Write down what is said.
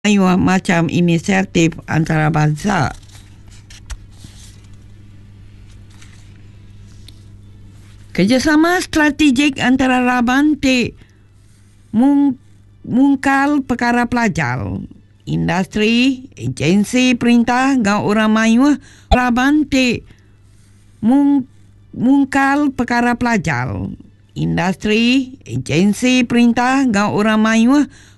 macam inisiatif antarabangsa. Kerjasama strategik antara Rabante mungkal perkara pelajar, industri, agensi perintah dan orang mayuh. Rabante mungkal perkara pelajar, industri, agensi perintah dan orang mayuh